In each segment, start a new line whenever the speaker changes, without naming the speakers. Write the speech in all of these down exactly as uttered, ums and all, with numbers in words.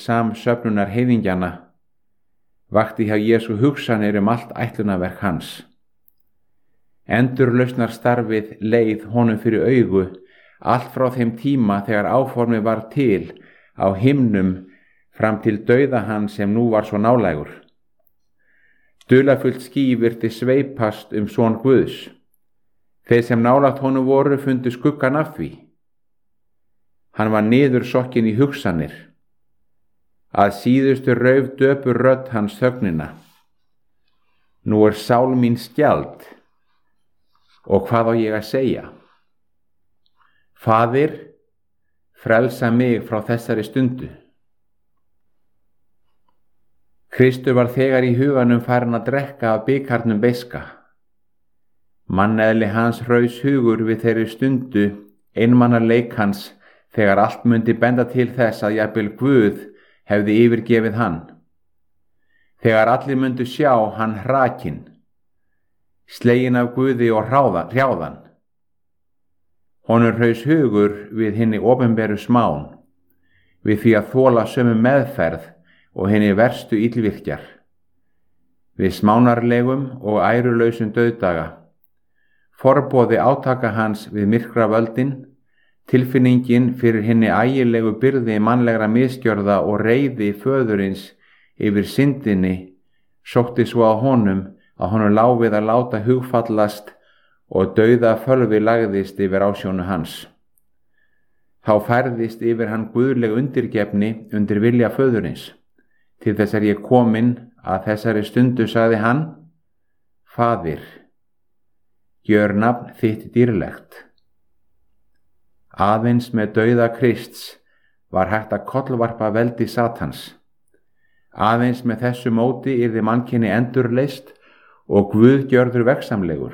samsöfnunar heiðingjana, vakti hjá Jesú hugsanir um allt ætlunarverk hans. Endurlausnar starfið leið honum fyrir augu allt frá þeim tíma þegar áformið var til á himnum fram til dauða hans sem nú var svo nálægur. Dularfullt ský virti sveipast um son Guðs. Þeir sem nálægt honum voru fundu skuggan af því. Hann var niður sokkinn í hugsanir. Að síðustu rauf döpur rödd hans þögnina. Nú er sál mín skjald, og hvað á ég að segja? Faðir, frelsa mig frá þessari stundu. Kristur var þegar í huganum farinn að drekka af bikarnum beiska. Manneðli hans hraus hugur við þeirri stundu einmanna leik hans þegar allt mundi benda til þess að jafnvel Guð hefði yfirgefið hann. Þegar allir mundu sjá hann hrakinn, sleginn af Guði og hrjáðan. Honum hraus hugur við hinni opinberu smán, við því að þola sömu meðferð og hinni verstu illvirkjar, við smánarlegum og ærulausum dauðdaga, forboði átaka hans við myrkra völdin, tilfinningin fyrir hinni ægilegu byrði mannlegra misgjörða og reiði föðurins yfir syndinni sótti svo að honum að honum lá við að láta hugfallast og dauða fölvi lagðist yfir ásjónu hans. Þá færðist yfir hann guðleg undirgefni undir vilja föðurins. Til þess er ég kominn að þessari stundu sagði hann: Faðir, gjör nafn þitt dýrlegt. Aðeins með dauða Krists var hægt að kollvarpa veldi Satans. Aðeins með þessu móti yrði mannkyni endurleist og Guð gjörður vegsamlegur.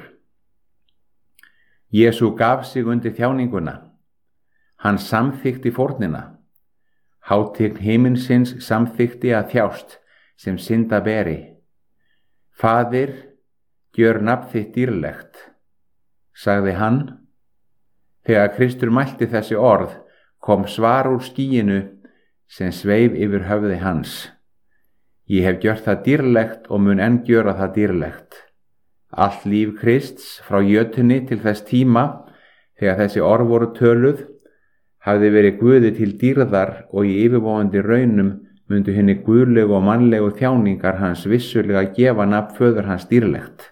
Jesú gaf sig undir þjáninguna. Hann samþykti fórnina. Hátign himinsins samþykti að þjást sem synda beri. Faðir, gjör nafn þitt dýrlegt, sagði hann. Þegar Kristur mælti þessi orð kom svar úr skýinu sem sveif yfir höfði hans. Ég hef gjört það dýrlegt og mun enn gjöra það dýrlegt. Allt líf Krists frá jötunni til þess tíma þegar þessi orð voru töluð hafði verið Guði til dýrðar og í yfirvofandi raunum mundu hinni guðlegu og mannlegu þjáningar hans vissulega gefa nafn föður hans dýrlegt.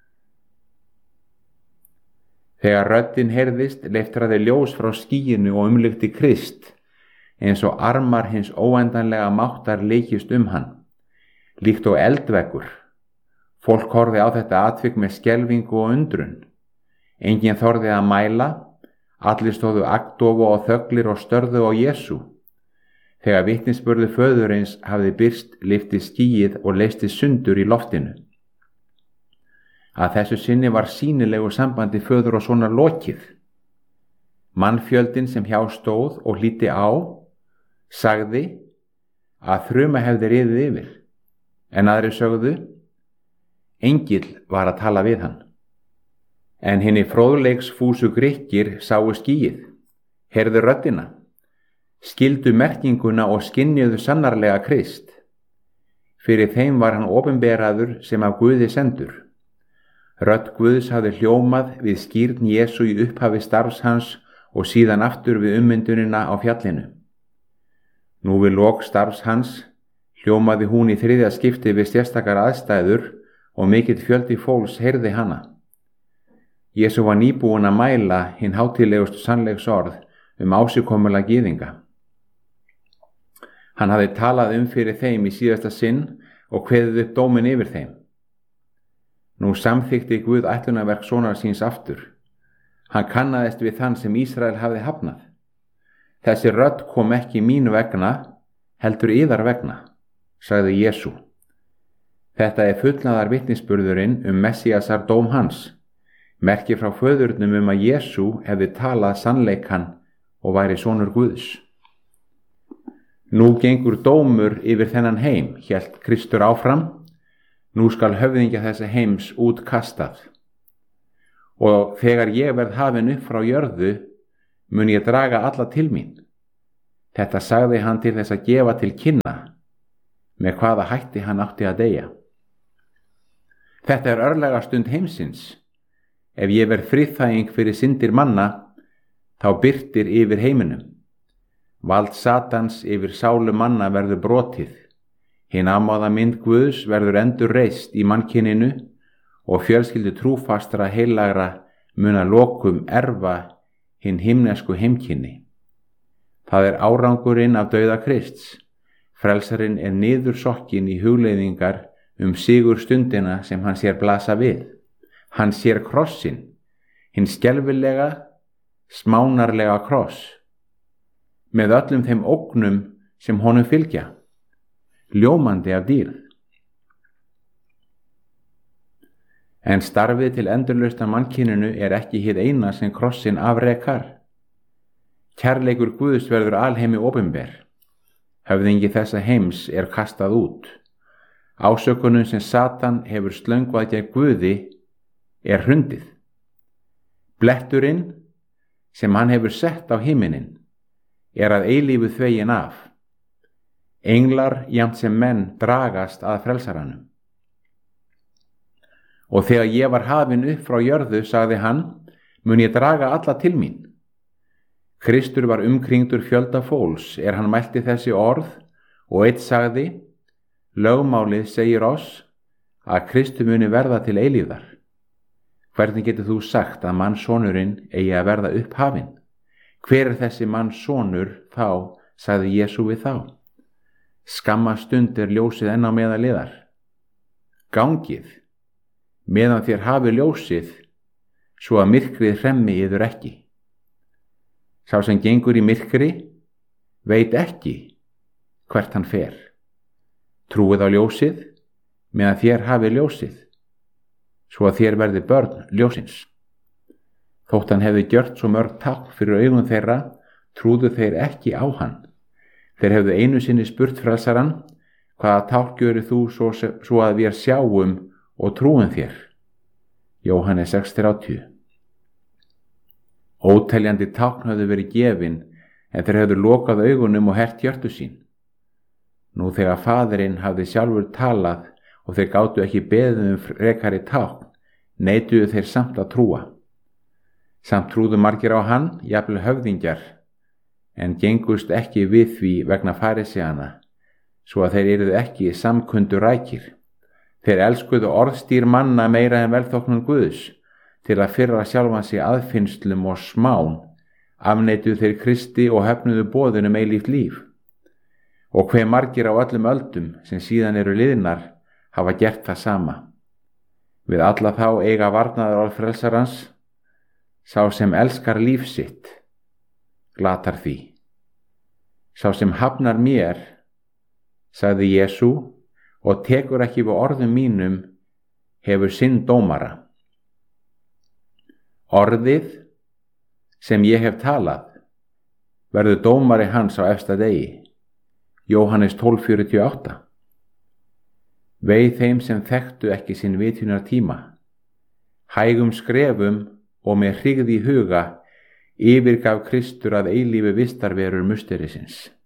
Þegar röddin heyrðist leiftraði ljós frá skýinu og umlykti Krist, eins og armar hins óendanlega máttar leikist um hann, líkt og eldveggur. Fólk horfði á þetta atvik með skelfingu og undrun. Enginn þorði að mæla, allir stóðu agndofa og þöglir og störðu á Jesú. Þegar vitnisburður föðurins hafði birst lyfti skýið og leysti sundur í loftinu. Að þessu sinni var sýnilegu sambandi föður og sonar lokið. Mannfjöldin sem hjá stóð og hlýddi á, sagði að þruma hefði riðið yfir, en aðrir sögðu: Engill var að tala við hann. En hinni fróðleiksfúsu Grikkir sáu skýið, heyrðu röddina, skildu merkinguna og skynjuðu sannarlega Krist. Fyrir þeim var hann opinberaður sem af Guði sendur. Rödd Guðs hafði hljómað við skírn Jesú í upphafi starfs hans og síðan aftur við ummyndunina á fjallinu. Nú við lok starfs hans hljómaði hún í þriðja skipti við sérstakar aðstæður og mikill fjöldi fólks heyrði hana. Jesú var nýbúinn að mæla hinn hátíðlegustu sannleiksorð um ásigkomulega gyðinga. Hann hafði talað um fyrir þeim í síðasta sinn og kveðið upp dóminn yfir þeim. Nú samþykti Guð ætlunarverk sonar síns aftur. Hann kannaðist við þann sem Ísrael hafði hafnað. Þessi rödd kom ekki mín vegna, heldur yðar vegna, sagði Jesú. Þetta er fullnaðar vitnisburðurinn um Messiasar dóm hans, merki frá föðurnum um að Jesú hefði talað sannleikann og væri sonur Guðs. Nú gengur dómur yfir þennan heim, hélt Kristur áfram. Nú skal höfðingja þessa heims út kastað. Og þegar ég verð hafinn upp frá jörðu, mun ég draga alla til mín. Þetta sagði hann til þess að gefa til kynna með hvaða hætti hann átti að deyja. Þetta er örlega stund heimsins. Ef ég verð friðþæging fyrir syndir manna, þá birtir yfir heiminum. Vald Satans yfir sálu manna verður brotið. Hin amáða mynd Guðs verður endur reist í mannkyninu og fjölskyldu trúfastra heilagra mun að lokum erfa hin himnesku heimkynni. Það er árangurinn af dauða Krists. Frelsarinn er niður sokkin í hugleiðingar um sigur stundina sem hann sér blasa við. Hann sér krossin, hinn skelfilega, smánarlega kross, með öllum þeim ógnum sem honum fylgja, ljómandi af dýrð. En starfið til endurlausta mannkyninu er ekki hið eina sem krossin afrekar. Kærleikur Guðs verður alheimi opinber. Höfðingi þessa heims er kastað út. Ásökunum sem Satan hefur slöngvað gegn Guði er hrundið. Bletturinn sem hann hefur sett á himinin er að eilífu þvegin af. Englar jafnt sem menn dragast að frelsaranum. Og þegar ég var hafinn upp frá jörðu, sagði hann, mun ég draga alla til mín. Kristur var umkringdur fjölda fólks er hann mælti þessi orð og einn sagði, lögmálið segir oss að Kristur muni verða til eilífðar. Hvernig getur þú sagt að mannssonurinn eigi að verða upphafinn? Hver er þessi mannssonur þá, sagði Jesú við þá. Skamma stund er ljósið enn á meðal yðar. Gangið, meðan þér hafi ljósið, svo að myrkrið hremmi yður ekki. Sá sem gengur í myrkri veit ekki hvert hann fer. Trúið á ljósið, meðan þér hafi ljósið, svo að þér verði börn ljósins. Þótt hann hefði gjört svo mörg tákn fyrir augum þeirra, trúðu þeir ekki á hann. Þeir hefðu einu sinni spurt frelsarann, hvaða tákn gjörir þú svo, svo að við sjáum og trúum þér? Jóhannes sex þrjátíu. Óteljandi tákn höfðu verið gefin, en þeir hefðu lokað augunum og hert hjörtu sín. Nú þegar faðirinn hafði sjálfur talað og þeir gátu ekki beðið um frekari tákn, neituðu þeir samt að trúa. Samt trúðu margir á hann, jafnvel höfðingjar, en gengust ekki við því vegna farisæana, svo að þeir yrðu ekki samkundu rækir. Þeir elskuðu orðstýr manna meira en velþóknun Guðs, til að fyrra sjálfan sig aðfinnslum og smán, afneituðu þeir Kristi og höfnuðu boðunum eilíft líf. Og hve margir á öllum öldum sem síðan eru liðnar hafa gert það sama. Við alla þá eiga varnaðar orð frelsarans, sá sem elskar líf sitt, glatar því. Sá sem hafnar mér, sagði Jesú, og tekur ekki við orðum mínum, hefur sinn dómara. Orðið sem ég hef talað verður dómari hans á efsta degi. Jóhannes tólf fjörutíu og átta. Veið þeim sem þekktu ekki sinn vitjunar tíma. Hægum skrefum og með hrygð í huga yfirgaf Kristur að eilífu vistarverur musterisins.